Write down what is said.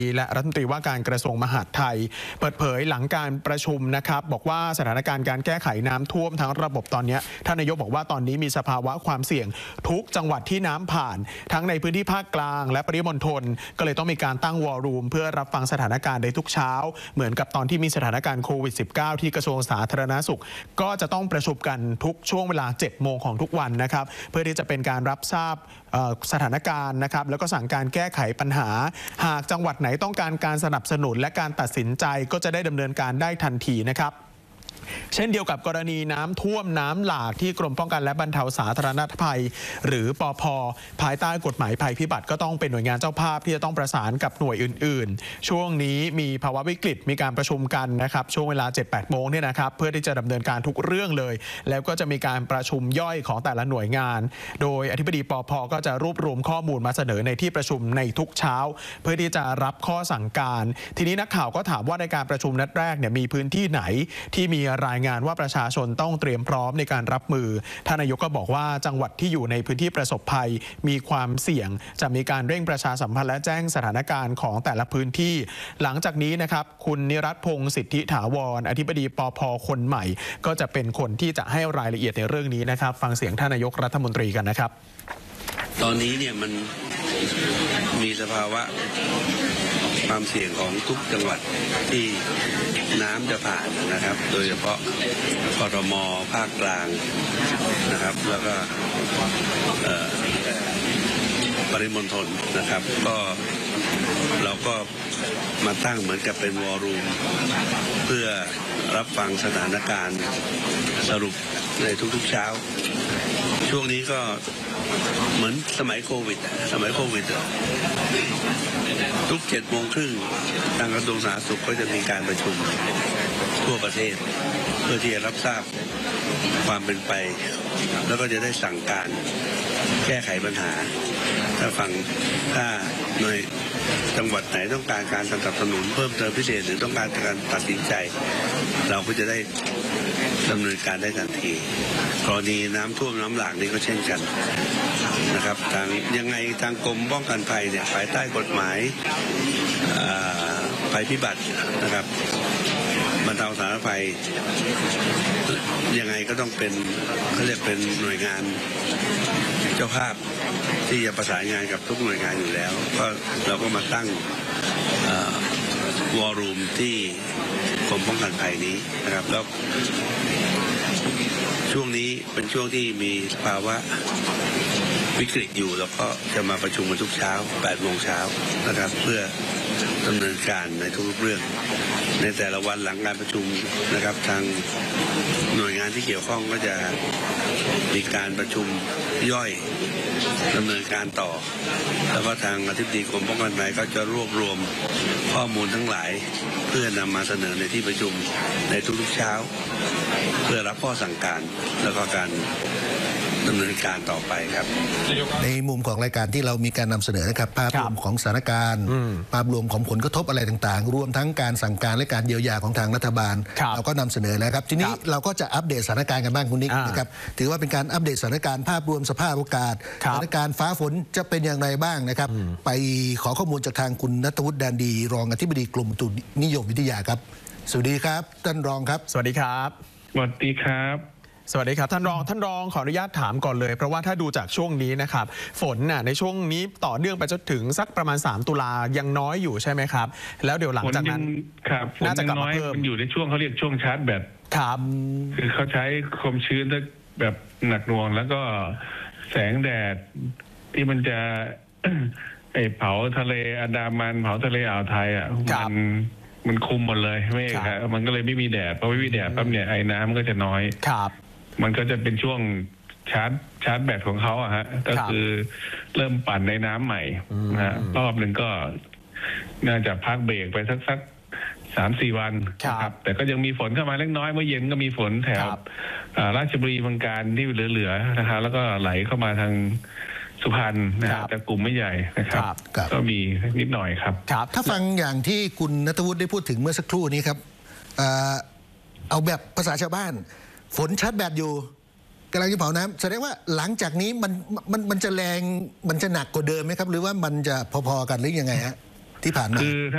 และรัฐมนตรีว่าการกระทรวงมหาดไทยเปิดเผยหลังการประชุมนะครับบอกว่าสถานการณ์การแก้ไขน้ำท่วมทั้งระบบตอนนี้ท่านนายกบอกว่าตอนนี้มีสภาวะความเสี่ยงทุกจังหวัดที่น้ำผ่านทั้งในพื้นที่ภาคกลางและปริมณฑลก็เลยต้องมีการตั้งวอลลุ่มเพื่อรับฟังสถานการณ์ในทุกเช้าเหมือนกับตอนที่มีสถานการณ์โควิด -19 ที่กระทรวงสาธารณสุขก็จะต้องประชุมกันทุกช่วงเวลา 7 โมงของทุกวันนะครับเพื่อที่จะเป็นการรับทราบสถานการณ์นะครับแล้วก็สั่งการแก้ไขปัญหาหากจังหวัดไหนต้องการสนับสนุนและการตัดสินใจก็จะได้ดำเนินการได้ทันทีนะครับเช่นเดียวกับกรณีน้ำท่วมน้ำหลากที่กรมป้องกันและบรรเทาสาธารณภัยหรือปภ.ภายใต้กฎหมายภัยพิบัติก็ต้องเป็นหน่วยงานเจ้าภาพที่จะต้องประสานกับหน่วยอื่นๆช่วงนี้มีภาวะวิกฤตมีการประชุมกันนะครับช่วงเวลา 7-8 โมงเนี่ยนะครับเพื่อที่จะดำเนินการทุกเรื่องเลยแล้วก็จะมีการประชุมย่อยของแต่ละหน่วยงานโดยอธิบดีปภ.ก็จะรวบรวมข้อมูลมาเสนอในที่ประชุมในทุกเช้าเพื่อที่จะรับข้อสั่งการทีนี้นักข่าวก็ถามว่าในการประชุมนัดแรกเนี่ยมีพื้นที่ไหนที่มีรายงานว่าประชาชนต้องเตรียมพร้อมในการรับมือท่านนายกก็บอกว่าจังหวัดที่อยู่ในพื้นที่ประสบภัยมีความเสี่ยงจะมีการเร่งประชาสัมพันธ์และแจ้งสถานการณ์ของแต่ละพื้นที่หลังจากนี้นะครับคุณนิรัตน์พงษ์สิทธิถาวรอธิบดีปภ.คนใหม่ก็จะเป็นคนที่จะให้รายละเอียดในเรื่องนี้นะครับฟังเสียงท่านนายกรัฐมนตรีกันนะครับตอนนี้เนี่ยมันมีสภาวะความเสี่ยงของทุกจังหวัดที่น้ำจะผ่านนะครับโดยเฉพาะกทม.ภาคกลางนะครับแล้วก็ปริมณฑลนะครับก็เราก็มาตั้งเหมือนกับเป็นวอลลุ่มเพื่อรับฟังสถานการณ์สรุปในทุกๆเช้าช่วงนี้ก็เหมือนสมัยโควิดทุก7 โมงครึ่งทางกระทรวงสาธารณสุขก็จะมีการประชุมทั่วประเทศเพื่อที่จะรับทราบความเป็นไปแล้วก็จะได้สั่งการแก้ไขปัญหาถ้าในจังหวัดไหนต้องการการสนับสนุนเพิ่มเติมพิเศษหรือต้องการการตัดสินใจเราก็จะได้ดำเนินการได้ทันทีกรณีน้ำท่วมน้ำหลากนี่ก็เช่นกันนะครับยังไงทางกรมป้องกันภัยเนี่ยภายใต้กฎหมายภัยพิบัตินะครับบรรเทาสาธารณภัยยังไงก็ต้องเป็นเขาเรียกเป็นหน่วยงานเจ้าภาพที่จะประสานงานกับทุกหน่วยงานอยู่แล้วก็เราก็มาตั้งวอลลุ่มที่กรมป้องกันภัยนี้นะครับแล้วช่วงนี้เป็นช่วงที่มีภาวะวิกฤตอยู่แล้วก็จะมาประชุมกันทุกเช้า 8 โมงเช้านะครับเพื่อดำเนินการในทุกเรื่องในแต่ละวันหลังการประชุมนะครับทางหน่วยงานที่เกี่ยวข้องก็จะมีการประชุมย่อยดำเนินการต่อแล้วก็ทางอธิบดีกรมป้องกันภัยก็จะรวบรวมข้อมูลทั้งหลายเพื่อนำมาเสนอในที่ประชุมในทุกๆเช้าเพื่อรับข้อสั่งการแล้วก็การดำเนินการต่อไปครับในมุมของรายการที่เรามีการนำเสนอนะครับภาพรวมของสถานการณ์ภาพรวมของผลกระทบอะไรต่างๆรวมทั้งการสั่งการและการเยียวยาของทางรัฐบาลเราก็นำเสนอแล้วครับทีนี้เราก็จะอัปเดตสถานการณ์กันบ้างคุณนิกนะครับถือว่าเป็นการอัปเดตสถานการณ์ภาพรวมสภาพอากาศสถานการณ์ฟ้าฝนจะเป็นอย่างไรบ้างนะครับไปขอข้อมูลจากทางคุณณัฐวุฒิ แดนดีรองอธิบดีกรมอุตุนิยมวิทยาครับสวัสดีครับท่านรองครับสวัสดีครับสวัสดีครับสวัสดีครับท่านรองขออนุญาตถามก่อนเลยเพราะว่าถ้าดูจากช่วงนี้นะครับฝนน่ะในช่วงนี้ต่อเนื่องไปจนถึงสักประมาณ3 ตุลายังน้อยอยู่ใช่ไหมครับแล้วเดี๋ยวหลังจากนั้นน่าจะกลับมาเพิ่มมันอยู่ในช่วงเขาเรียกช่วงชาร์จแบตครับคือเขาใช้ความชื้นแบบหนักหน่วงแล้วก็แสงแดดที่มันจะเผาทะเลอันดามันเผาทะเลอ่าวไทยอ่ะมันคุมหมดเลยไม่ครับมันก็เลยไม่มีแดดพอไม่มีแดดปั๊บเนี่ยไอ้น้ำก็จะน้อยครับมันก็จะเป็นช่วงชาร์จแบตของเขาอะฮะก็คือเริ่มปั่นในน้ำใหม่นะฮะรอบหนึ่งก็น่าจะพักเบรกไปสัก3-4 วันครับแต่ก็ยังมีฝนเข้ามาเล็กน้อยเมื่อเย็นก็มีฝนแถวราชบุรีบึงกาฬที่เหลือๆนะครับแล้วก็ไหลเข้ามาทางสุพรรณนะครับแต่กลุ่มไม่ใหญ่นะครับก็มีนิดหน่อยครับถ้าฟังอย่างที่คุณณัฐวุฒิได้พูดถึงเมื่อสักครู่นี้ครับเอาแบบภาษาชาวบ้านฝนชาร์จแบตอยู่กำลังจะเผาน้ำแสดงว่าหลังจากนี้มันจะแรงมันจะหนักกว่าเดิมไหมครับหรือว่ามันจะพอๆกันหรือยังไงฮะที่ผ่านมา